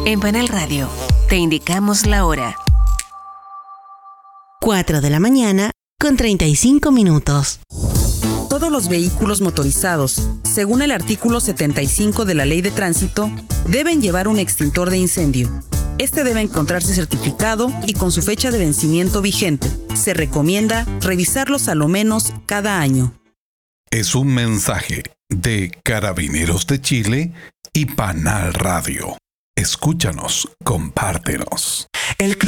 En Panel Radio, te indicamos la hora. 4:35 a.m. Todos los vehículos motorizados, según el artículo 75 de la Ley de Tránsito, deben llevar un extintor de incendio. Este debe encontrarse certificado y con su fecha de vencimiento vigente. Se recomienda revisarlos a lo menos cada año. Es un mensaje de Carabineros de Chile y Panal Radio. Escúchanos, compártenos.